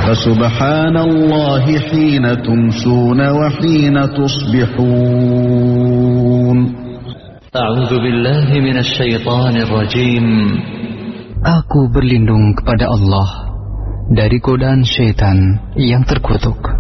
فسبحان الله حين تمسون وحين تصبحون. أعوذ بالله من الشيطان الرجيم. Aku berlindung kepada Allah dari godaan syaitan yang terkutuk.